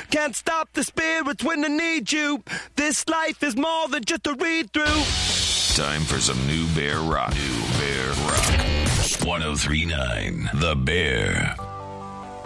Can't stop the spirits when I need you. This life is more than just a read-through. Time for some New Bear Rock. New Bear Rock. 1039 The Bear.